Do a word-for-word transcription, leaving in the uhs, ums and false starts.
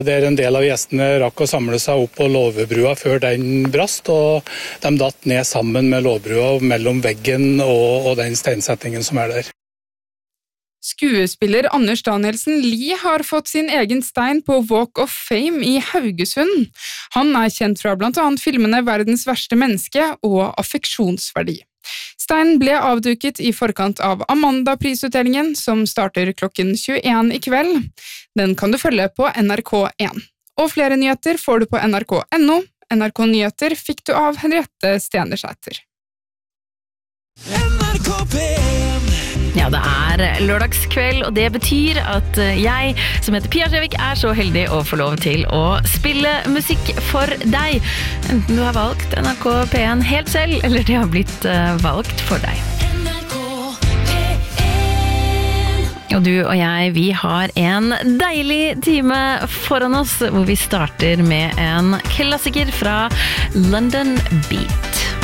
Der en del av gjestene rakk å samle seg opp på låvebrua før den brast, og de datt ned sammen med låvebrua mellom veggen og, og den steinsettingen som er der. Skuespiller Anders Danielsen Lie har fått sin egen stein på Walk of Fame i Haugesund. Han er kjent fra blant annet filmene Verdens verste menneske og Affeksjonsverdi. Steinen ble avduket i forkant av Amanda-prisutdelingen, som starter klokken tjueen i kveld. Den kan du følge på N R K én. Og flere nyheter får du på N R K punktum N O. N R K Nyheter fikk du av Henriette Stenersæter. N R K P én. Ja, det er lørdagskveld, og det betyr at jeg, som heter Pia Skjevik, er så heldig å få lov til å spille musikk for deg. Enten du har valgt N R K P én helt selv, eller det har blitt valgt for deg. N R K P én. Og du og jeg, vi har en deilig time foran oss, hvor vi starter med en klassiker fra London Beat.